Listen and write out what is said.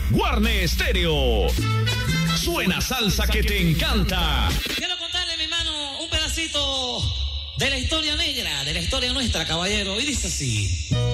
Guarne Stereo. Suena salsa que te encanta. Quiero contarle, mi hermano, un pedacito de la historia negra, de la historia nuestra, caballero. Y dice así.